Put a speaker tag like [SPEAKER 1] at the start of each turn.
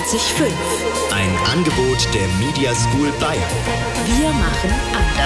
[SPEAKER 1] 94.5.
[SPEAKER 2] Ein Angebot der Media School Bayern.
[SPEAKER 1] Wir machen anders.